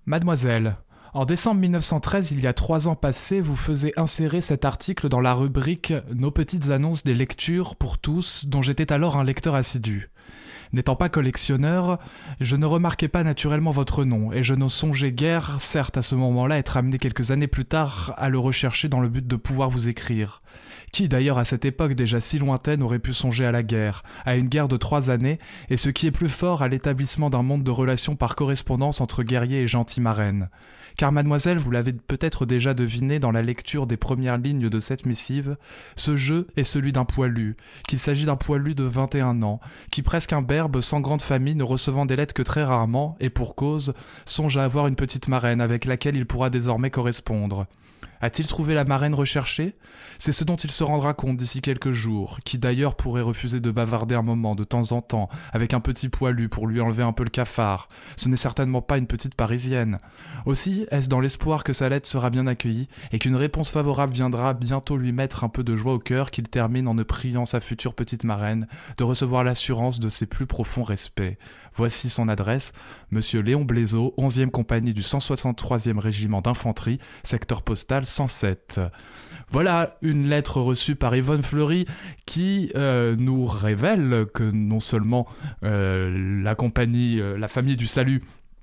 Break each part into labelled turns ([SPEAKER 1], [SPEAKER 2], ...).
[SPEAKER 1] Mademoiselle, en décembre 1913, il y a 3 ans passés, vous faisiez insérer cet article dans la rubrique « Nos petites annonces des lectures pour tous » dont j'étais alors un lecteur assidu. N'étant pas collectionneur, je ne remarquais pas naturellement votre nom, et je ne songeais guère, certes à ce moment-là, être amené quelques années plus tard à le rechercher dans le but de pouvoir vous écrire. Qui d'ailleurs à cette époque déjà si lointaine aurait pu songer à la guerre, à une guerre de 3 années, et ce qui est plus fort à l'établissement d'un monde de relations par correspondance entre guerriers et gentils marraines. Car mademoiselle, vous l'avez peut-être déjà deviné dans la lecture des premières lignes de cette missive, ce jeu est celui d'un poilu, qu'il s'agit d'un poilu de 21 ans, qui presque imberbe, sans grande famille, ne recevant des lettres que très rarement, et pour cause, songe à avoir une petite marraine avec laquelle il pourra désormais correspondre. A-t-il trouvé la marraine recherchée ? C'est ce dont il se rendra compte d'ici quelques jours, qui d'ailleurs pourrait refuser de bavarder un moment, de temps en temps, avec un petit poilu pour lui enlever un peu le cafard. Ce n'est certainement pas une petite parisienne. Aussi, est-ce dans l'espoir que sa lettre sera bien accueillie, et qu'une réponse favorable viendra bientôt lui mettre un peu de joie au cœur qu'il termine en ne priant sa future petite marraine de recevoir l'assurance de ses plus profonds respects. Voici son adresse, Monsieur Léon Blaiseau, 11e compagnie du 163e régiment d'infanterie, secteur postal 107. Voilà une lettre reçue par Yvonne Fleury qui nous révèle que non seulement la compagnie, la famille du salut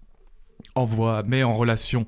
[SPEAKER 1] met en relation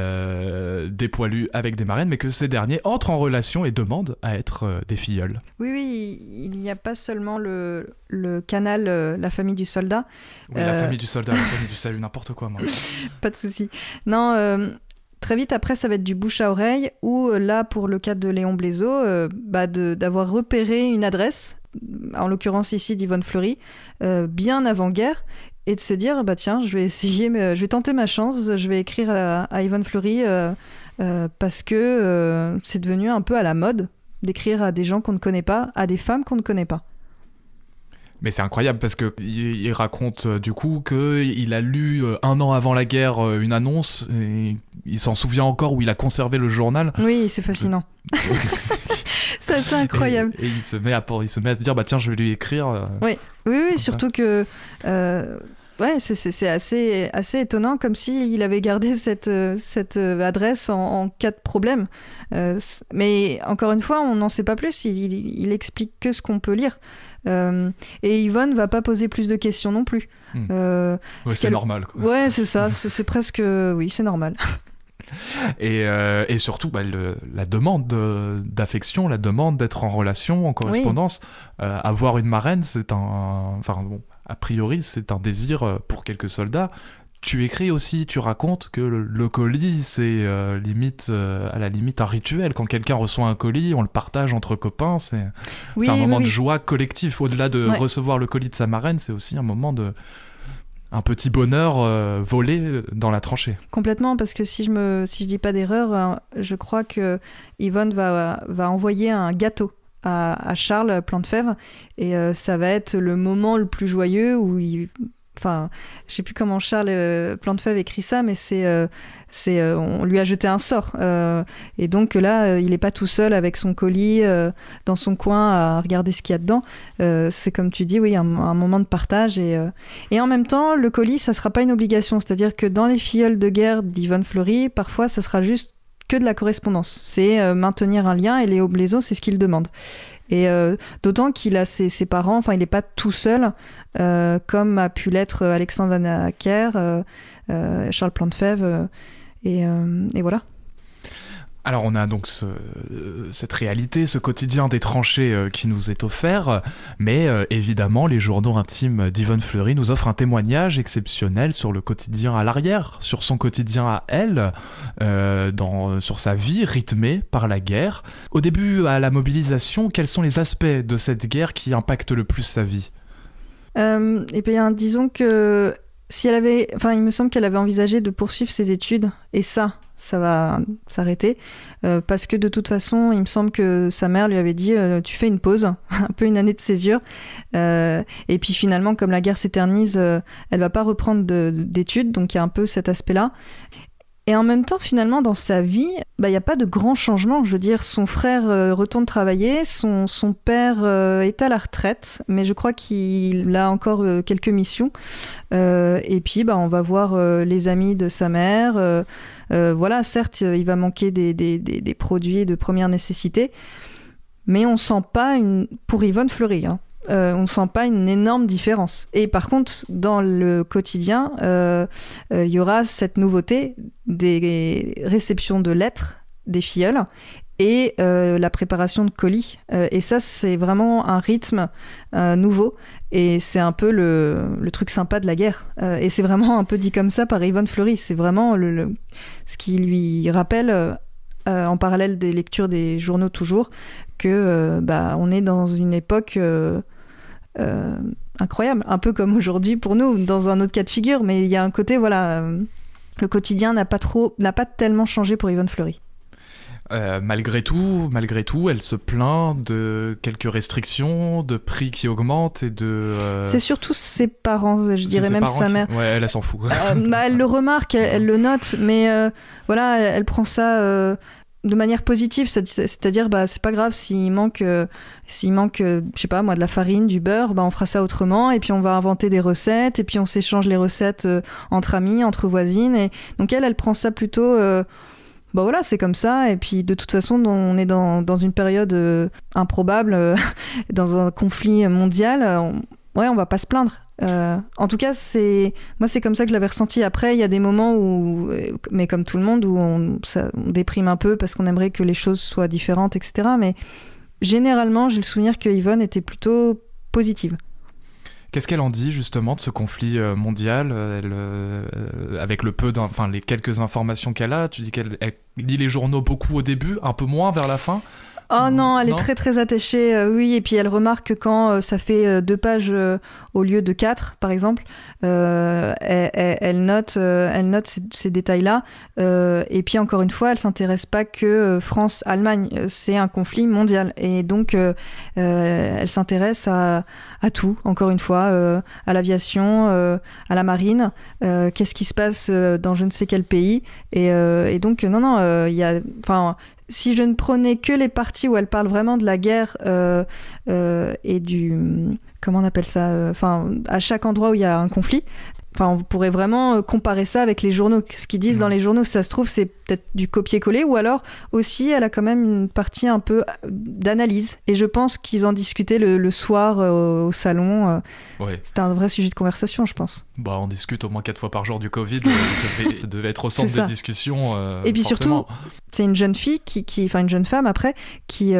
[SPEAKER 1] des poilus avec des marraines, mais que ces derniers entrent en relation et demandent à être des filleuls.
[SPEAKER 2] Oui, il n'y a pas seulement le canal, la famille du soldat.
[SPEAKER 1] Oui, la famille du soldat, la famille du salut, n'importe quoi, moi.
[SPEAKER 2] Pas de souci. Non, très vite après, ça va être du bouche à oreille, où là, pour le cas de Léon Blaiseau, d'avoir repéré une adresse, en l'occurrence ici d'Yvonne Fleury, bien avant-guerre, et de se dire, tiens, je vais tenter ma chance, je vais écrire à Yvonne Fleury, parce que c'est devenu un peu à la mode d'écrire à des gens qu'on ne connaît pas, à des femmes qu'on ne connaît pas.
[SPEAKER 1] Mais c'est incroyable parce qu'il raconte du coup qu'il a lu 1 an avant la guerre une annonce et il s'en souvient encore où il a conservé le journal.
[SPEAKER 2] Oui, c'est fascinant. C'est incroyable.
[SPEAKER 1] Et il se met à se dire tiens, je vais lui écrire.
[SPEAKER 2] Oui, surtout que c'est assez étonnant, comme s'il avait gardé cette adresse en cas de problème. Mais encore une fois, on n'en sait pas plus. Il explique que ce qu'on peut lire. Et Yvonne va pas poser plus de questions non plus.
[SPEAKER 1] C'est normal, quoi.
[SPEAKER 2] Ouais, c'est ça. C'est presque... Oui, c'est normal.
[SPEAKER 1] Et surtout, la demande d'affection, la demande d'être en relation, en correspondance. Oui. Avoir une marraine, c'est a priori, c'est un désir pour quelques soldats. Tu écris aussi, tu racontes que le colis, c'est à la limite un rituel. Quand quelqu'un reçoit un colis, on le partage entre copains. C'est un moment de joie collectif. Au-delà de recevoir le colis de sa marraine, c'est aussi un moment un petit bonheur volé dans la tranchée.
[SPEAKER 2] Complètement, parce que si je dis pas d'erreur, je crois que Yvonne va envoyer un gâteau à Charles Plantefèvre, et ça va être le moment le plus joyeux où je sais plus comment Charles Plantefèvre écrit ça, mais on lui a jeté un sort. Et donc là, il n'est pas tout seul avec son colis dans son coin à regarder ce qu'il y a dedans. C'est comme tu dis, oui, un moment de partage. Et en même temps, le colis, ça ne sera pas une obligation. C'est-à-dire que dans les filleuls de guerre d'Yvonne Fleury, parfois, ça sera juste que de la correspondance. C'est maintenir un lien, et Léon Blaiseau, c'est ce qu'il demande. Et d'autant qu'il a ses parents, il n'est pas tout seul, comme a pu l'être Alexandre Van Acker, Charles Plantefèvre, et voilà.
[SPEAKER 1] Alors on a donc cette réalité, ce quotidien des tranchées qui nous est offert, mais évidemment les journaux intimes d'Yvonne Fleury nous offrent un témoignage exceptionnel sur le quotidien à l'arrière, sur son quotidien à elle, sur sa vie rythmée par la guerre. Au début, à la mobilisation, quels sont les aspects de cette guerre qui impactent le plus sa vie ?
[SPEAKER 2] Et bien, disons que si elle avait, il me semble qu'elle avait envisagé de poursuivre ses études, et ça va s'arrêter, parce que de toute façon, il me semble que sa mère lui avait dit tu fais une pause, un peu une année de césure, et puis finalement, comme la guerre s'éternise, elle va pas reprendre d'études, donc il y a un peu cet aspect-là. Et en même temps, finalement, dans sa vie, il n'y a pas de grands changements. Je veux dire, son frère retourne travailler, son père est à la retraite, mais je crois qu'il a encore quelques missions. Et puis, on va voir les amis de sa mère. Voilà, certes, il va manquer des produits de première nécessité, mais on sent pas pour Yvonne Fleury, on sent pas une énorme différence. Et par contre, dans le quotidien, il y aura cette nouveauté des réceptions de lettres des filleuls et la préparation de colis. Et ça, c'est vraiment un rythme nouveau. Et c'est un peu le truc sympa de la guerre. Et c'est vraiment un peu dit comme ça par Yvonne Fleury. C'est vraiment ce qui lui rappelle, en parallèle des lectures des journaux toujours, que on est dans une époque incroyable, un peu comme aujourd'hui pour nous, dans un autre cas de figure. Mais il y a un côté, le quotidien n'a pas tellement changé pour Yvonne Fleury.
[SPEAKER 1] Malgré tout, elle se plaint de quelques restrictions, de prix qui augmentent et de...
[SPEAKER 2] C'est surtout ses parents, je dirais même sa mère.
[SPEAKER 1] Ouais, elle s'en fout.
[SPEAKER 2] Elle le remarque, elle le note, mais elle prend ça de manière positive, c'est-à-dire c'est pas grave s'il manque, je sais pas moi, de la farine, du beurre, on fera ça autrement, et puis on va inventer des recettes, et puis on s'échange les recettes entre amis, entre voisines, et donc elle prend ça plutôt... c'est comme ça, et puis de toute façon on est dans une période improbable, dans un conflit mondial, on va pas se plaindre. En tout cas, c'est comme ça que je l'avais ressenti. Après, il y a des moments où, mais comme tout le monde, où on déprime un peu parce qu'on aimerait que les choses soient différentes, etc. Mais généralement, j'ai le souvenir que Yvonne était plutôt positive.
[SPEAKER 1] Qu'est-ce qu'elle en dit justement de ce conflit mondial, avec les quelques informations qu'elle a? Tu dis qu'elle lit les journaux beaucoup au début, un peu moins vers la fin.
[SPEAKER 2] Oh non, elle est très très attachée, oui, et puis elle remarque que quand ça fait 2 pages au lieu de 4, par exemple, elle note ces détails-là, et puis encore une fois, elle s'intéresse pas que France-Allemagne, c'est un conflit mondial, et donc elle s'intéresse à tout, encore une fois, à l'aviation, à la marine, qu'est-ce qui se passe dans je ne sais quel pays, et donc il y a... Si je ne prenais que les parties où elle parle vraiment de la guerre et du... Comment on appelle ça, à chaque endroit où il y a un conflit, on pourrait vraiment comparer ça avec les journaux. Ce qu'ils disent dans les journaux, si ça se trouve, c'est peut-être du copier-coller, ou alors aussi, elle a quand même une partie un peu d'analyse. Et je pense qu'ils en discutaient le soir au salon.
[SPEAKER 1] Ouais.
[SPEAKER 2] C'était un vrai sujet de conversation, je pense.
[SPEAKER 1] On discute au moins 4 fois par jour du Covid. devait être au centre des discussions.
[SPEAKER 2] Et puis
[SPEAKER 1] forcément.
[SPEAKER 2] Surtout, c'est une jeune fille, une jeune femme après, qui...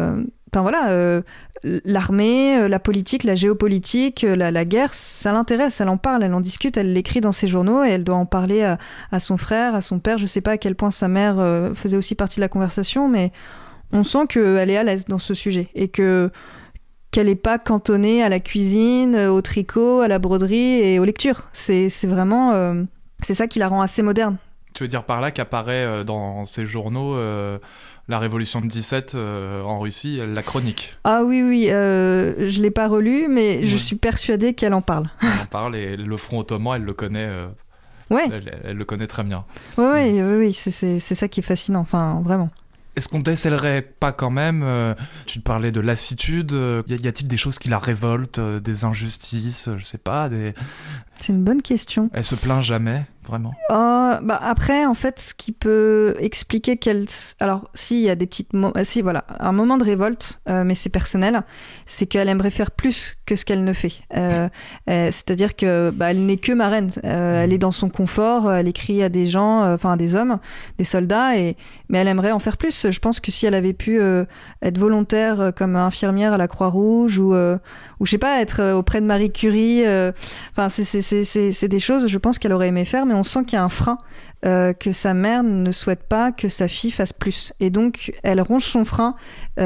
[SPEAKER 2] l'armée, la politique, la géopolitique, la guerre, ça l'intéresse, elle en parle, elle en discute, elle l'écrit dans ses journaux et elle doit en parler à son frère, à son père. Je sais pas à quel point sa mère faisait aussi partie de la conversation, mais on sent qu'elle est à l'aise dans ce sujet et qu'elle n'est pas cantonnée à la cuisine, au tricot, à la broderie et aux lectures. C'est vraiment... c'est ça qui la rend assez moderne.
[SPEAKER 1] Tu veux dire par là qu'apparaît dans ces journaux... La Révolution de 17 en Russie, la chronique. Ah
[SPEAKER 2] oui, je l'ai pas relu, mais je suis persuadée qu'elle en parle.
[SPEAKER 1] Elle en parle et le front ottoman, elle le connaît.
[SPEAKER 2] Ouais.
[SPEAKER 1] Elle le connaît très bien.
[SPEAKER 2] Oui, c'est ça qui est fascinant, vraiment.
[SPEAKER 1] Est-ce qu'on décèlerait pas quand même, tu parlais de lassitude, y a-t-il des choses qui la révoltent, des injustices, je sais pas,
[SPEAKER 2] C'est une bonne question.
[SPEAKER 1] Elle se plaint jamais, vraiment?
[SPEAKER 2] Après, en fait, ce qui peut expliquer qu'elle... Alors, si, il y a des petites... Si, voilà, un moment de révolte, mais c'est personnel, c'est qu'elle aimerait faire plus que ce qu'elle ne fait. C'est-à-dire que elle n'est que marraine. Elle est dans son confort, elle écrit à des gens, à des hommes, des soldats, mais elle aimerait en faire plus. Je pense que si elle avait pu être volontaire comme infirmière à la Croix-Rouge ou je sais pas, être auprès de Marie Curie, c'est des choses, je pense qu'elle aurait aimé faire, mais on sent qu'il y a un frein, que sa mère ne souhaite pas que sa fille fasse plus. Et donc, elle ronge son frein,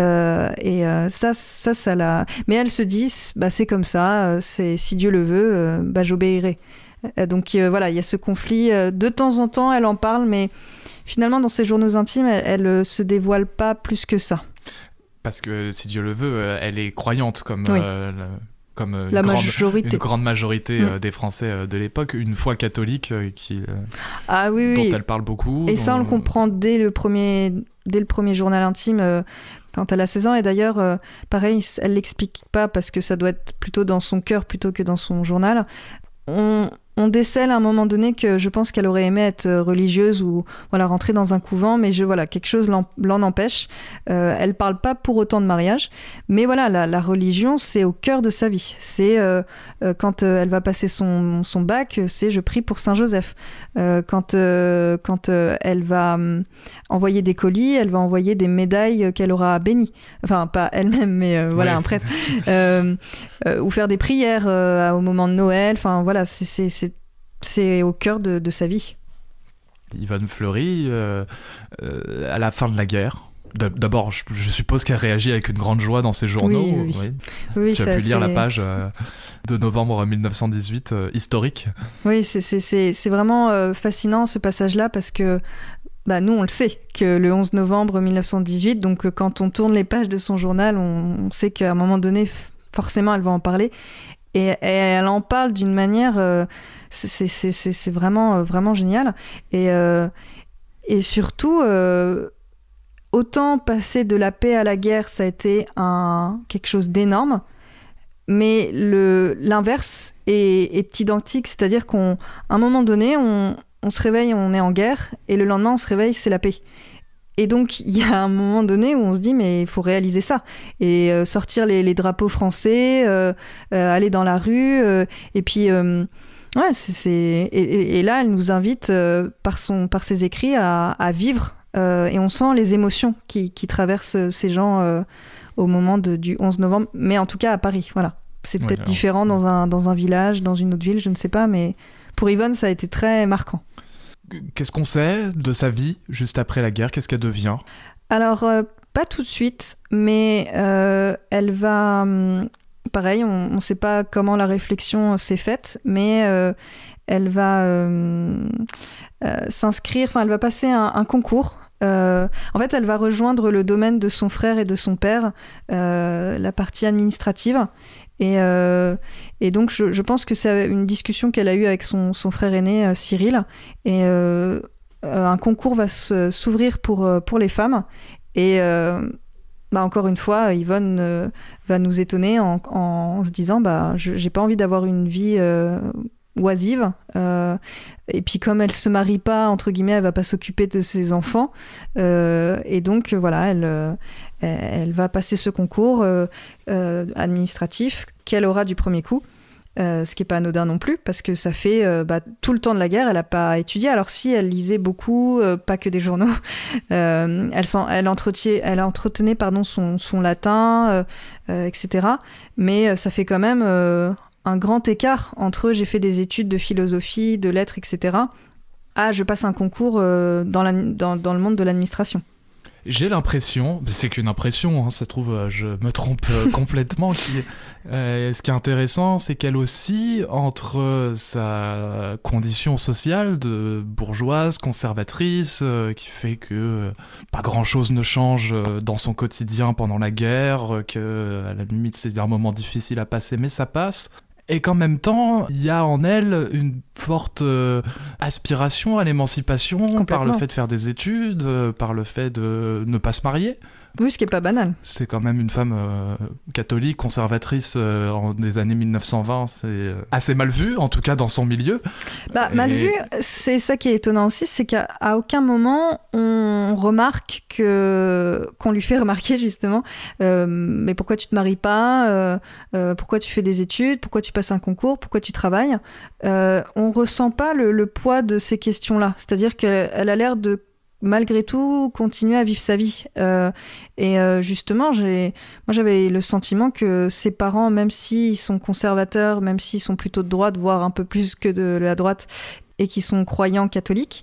[SPEAKER 2] ça l'a... Mais elle se dit, c'est comme ça, si Dieu le veut, j'obéirai. Donc voilà, il y a ce conflit. De temps en temps, elle en parle, mais finalement, dans ses journaux intimes, elle se dévoile pas plus que ça.
[SPEAKER 1] Parce que, si Dieu le veut, elle est croyante, comme comme une
[SPEAKER 2] majorité.
[SPEAKER 1] grande majorité des Français de l'époque, une foi catholique
[SPEAKER 2] oui.
[SPEAKER 1] dont elle parle beaucoup.
[SPEAKER 2] Et ça, on le comprend dès le premier journal intime, quand elle a 16 ans. Et d'ailleurs, pareil, elle l'explique pas parce que ça doit être plutôt dans son cœur plutôt que dans son journal. On décèle à un moment donné que je pense qu'elle aurait aimé être religieuse ou rentrer dans un couvent, mais quelque chose l'en empêche. Elle parle pas pour autant de mariage, mais la religion, c'est au cœur de sa vie. C'est quand elle va passer son bac, c'est je prie pour Saint Joseph. Quand elle va envoyer des colis, elle va envoyer des médailles qu'elle aura bénies. Enfin, pas elle-même, mais un prêtre. Ou faire des prières au moment de Noël. Enfin, c'est au cœur de sa vie.
[SPEAKER 1] Yvonne Fleury, à la fin de la guerre, d'abord, je suppose qu'elle réagit avec une grande joie dans ses journaux.
[SPEAKER 2] Oui,
[SPEAKER 1] tu as pu lire la page de novembre 1918, historique.
[SPEAKER 2] Oui, c'est vraiment fascinant ce passage-là parce que nous, on le sait, que le 11 novembre 1918, donc quand on tourne les pages de son journal, on sait qu'à un moment donné, forcément, elle va en parler. Et elle en parle d'une manière... c'est vraiment, vraiment génial. Et surtout, autant passer de la paix à la guerre, ça a été quelque chose d'énorme, mais l'inverse est identique. C'est-à-dire qu'à un moment donné, on se réveille, on est en guerre, et le lendemain, on se réveille, c'est la paix. Et donc, il y a un moment donné où on se dit, mais il faut réaliser ça. Et sortir les drapeaux français, aller dans la rue, et puis... Et là, elle nous invite par ses écrits à vivre, et on sent les émotions qui traversent ces gens au moment du 11 novembre, mais en tout cas à Paris, voilà. C'est peut-être différent dans un village, dans une autre ville, je ne sais pas, mais pour Yvonne, ça a été très marquant.
[SPEAKER 1] Qu'est-ce qu'on sait de sa vie juste après la guerre ? Qu'est-ce qu'elle devient ?
[SPEAKER 2] Alors, pas tout de suite, mais elle va... pareil, on ne sait pas comment la réflexion s'est faite, mais elle va s'inscrire, elle va passer un concours. En fait, elle va rejoindre le domaine de son frère et de son père, la partie administrative. Et donc, je pense que c'est une discussion qu'elle a eue avec son frère aîné, Cyril. Et un concours va s'ouvrir pour les femmes. Et encore une fois, Yvonne va nous étonner en se disant j'ai pas envie d'avoir une vie oisive. Et puis, comme elle se marie pas, entre guillemets, elle va pas s'occuper de ses enfants. Et donc, elle va passer ce concours administratif qu'elle aura du premier coup. Ce qui n'est pas anodin non plus, parce que ça fait tout le temps de la guerre, elle n'a pas étudié. Alors si, elle lisait beaucoup, pas que des journaux. Elle entretenait son latin, etc. Mais ça fait quand même un grand écart entre j'ai fait des études de philosophie, de lettres, etc. Je passe un concours dans le monde de l'administration.
[SPEAKER 1] J'ai l'impression, c'est qu'une impression, ça se trouve, je me trompe complètement. Ce qui est intéressant, c'est qu'elle aussi, entre sa condition sociale de bourgeoise, conservatrice, qui fait que pas grand-chose ne change dans son quotidien pendant la guerre, que à la limite c'est un moment difficile à passer, mais ça passe. Et qu'en même temps, il y a en elle une forte aspiration à l'émancipation par le fait de faire des études, par le fait de ne pas se marier.
[SPEAKER 2] Oui, ce qui n'est pas banal.
[SPEAKER 1] C'est quand même une femme catholique, conservatrice en des années 1920. C'est assez mal vu, en tout cas dans son milieu.
[SPEAKER 2] Mal vu, c'est ça qui est étonnant aussi, c'est qu'à aucun moment on remarque qu'on lui fait remarquer justement mais pourquoi tu te maries pas, pourquoi tu fais des études, pourquoi tu passes un concours, pourquoi tu travailles. On ressent pas le poids de ces questions-là. C'est-à-dire qu'elle a l'air de malgré tout continuer à vivre sa vie. Justement, moi j'avais le sentiment que ses parents, même s'ils sont conservateurs, même s'ils sont plutôt de droite, voire un peu plus que de la droite, et qui sont croyants catholiques,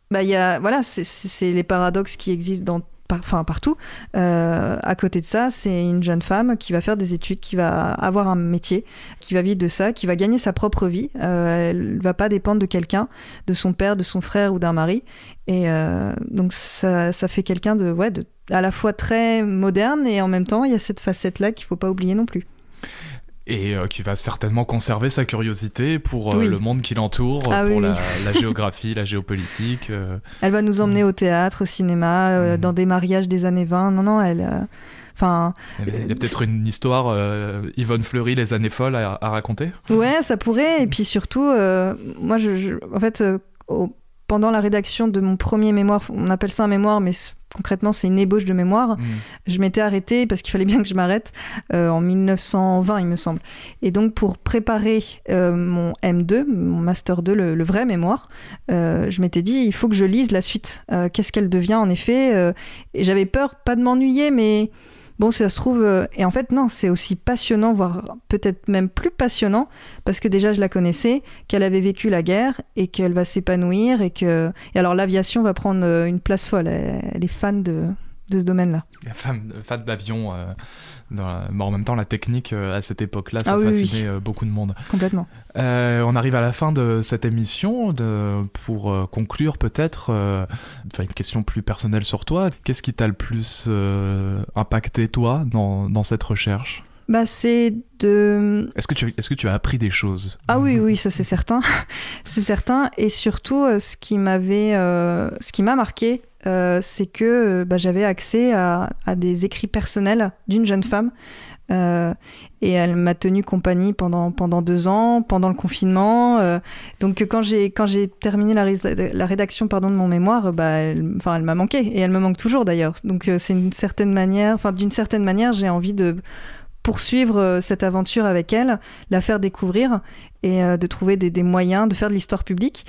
[SPEAKER 2] c'est les paradoxes qui existent partout. À côté de ça, c'est une jeune femme qui va faire des études, qui va avoir un métier, qui va vivre de ça, qui va gagner sa propre vie. Elle va pas dépendre de quelqu'un, de son père, de son frère ou d'un mari. Et donc ça fait quelqu'un de à la fois très moderne, et en même temps il y a cette facette-là qu'il faut pas oublier non plus.
[SPEAKER 1] Et qui va certainement conserver sa curiosité pour
[SPEAKER 2] Oui.
[SPEAKER 1] le monde qui l'entoure,
[SPEAKER 2] Ah
[SPEAKER 1] pour
[SPEAKER 2] oui,
[SPEAKER 1] la géographie, la géopolitique.
[SPEAKER 2] Elle va nous emmener au théâtre, au cinéma, dans des mariages des années 20. Non, elle... Enfin,
[SPEAKER 1] Il y a peut-être une histoire Yvonne Fleury, les années folles à raconter.
[SPEAKER 2] ouais, ça pourrait. Et puis surtout, moi, en fait, pendant la rédaction de mon premier mémoire, on appelle ça un mémoire, mais concrètement, c'est une ébauche de mémoire. Je m'étais arrêtée parce qu'il fallait bien que je m'arrête en 1920, il me semble. Et donc, pour préparer mon M2, mon Master 2, le vrai mémoire, je m'étais dit, il faut que je lise la suite. Qu'est-ce qu'elle devient, en effet et j'avais peur, pas de m'ennuyer, mais... Bon, ça se trouve... Et en fait, non, c'est aussi passionnant, voire peut-être même plus passionnant, parce que déjà, je la connaissais, qu'elle avait vécu la guerre, et qu'elle va s'épanouir, et alors, l'aviation va prendre une place folle. Elle est fan de ce domaine-là.
[SPEAKER 1] Fan d'avion, mais en même temps, la technique, à cette époque-là, ça fascinait beaucoup de monde.
[SPEAKER 2] Complètement.
[SPEAKER 1] On arrive à la fin de cette émission. Pour conclure, peut-être, une question plus personnelle sur toi. Qu'est-ce qui t'a le plus impacté, toi, dans cette recherche ?
[SPEAKER 2] C'est de...
[SPEAKER 1] Est-ce que tu as appris des choses ?
[SPEAKER 2] Ah oui, ça c'est certain. C'est certain. Et surtout, ce qui m'a marqué, c'est que j'avais accès à des écrits personnels d'une jeune femme. Et elle m'a tenu compagnie pendant 2 ans, pendant le confinement. Donc quand j'ai terminé la rédaction de mon mémoire, elle m'a manqué. Et elle me manque toujours d'ailleurs. Donc d'une certaine manière, j'ai envie de poursuivre cette aventure avec elle, la faire découvrir et de trouver des moyens de faire de l'histoire publique.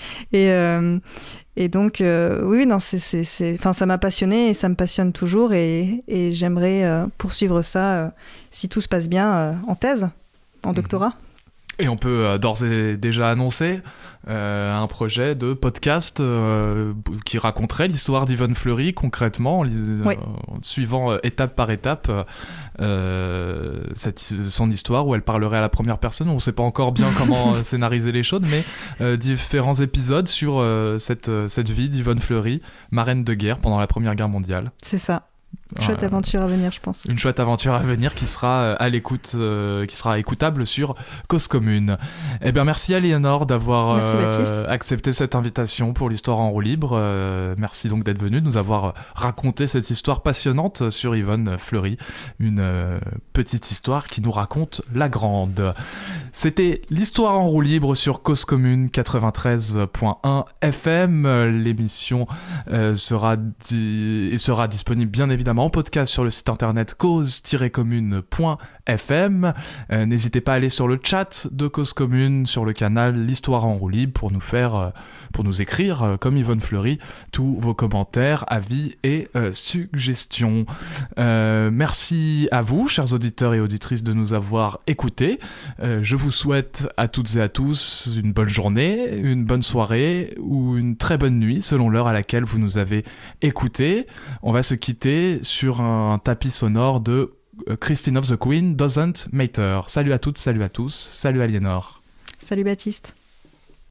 [SPEAKER 2] Et donc, oui, non, ça m'a passionnée et ça me passionne toujours et j'aimerais poursuivre ça, si tout se passe bien, en thèse, en doctorat.
[SPEAKER 1] Et on peut d'ores et déjà annoncer un projet de podcast qui raconterait l'histoire d'Yvonne Fleury concrètement, suivant étape par étape son histoire, où elle parlerait à la première personne. On ne sait pas encore bien comment scénariser les choses, mais différents épisodes sur cette vie d'Yvonne Fleury, marraine de guerre pendant la Première Guerre mondiale.
[SPEAKER 2] C'est ça. Chouette aventure à venir, je pense.
[SPEAKER 1] Une chouette aventure à venir qui sera à l'écoute, qui sera écoutable sur Cause Commune. Eh bien, merci Aliénor d'avoir accepté cette invitation pour l'histoire en roue libre. Merci donc d'être venue, de nous avoir raconté cette histoire passionnante sur Yvonne Fleury. Une petite histoire qui nous raconte la grande. C'était l'histoire en roue libre sur Cause Commune 93.1 FM. L'émission sera disponible bien évidemment en podcast sur le site internet cause-commune.fm. N'hésitez pas à aller sur le chat de Cause Commune, sur le canal L'Histoire en roue libre pour nous écrire, comme Yvonne Fleury, tous vos commentaires, avis et suggestions. Merci à vous, chers auditeurs et auditrices, de nous avoir écoutés. Je vous souhaite à toutes et à tous une bonne journée, une bonne soirée ou une très bonne nuit, selon l'heure à laquelle vous nous avez écoutés. On va se quitter sur un tapis sonore de Christine of the Queen, Doesn't Matter. Salut à toutes, salut à tous, salut Aliénor.
[SPEAKER 2] Salut Baptiste.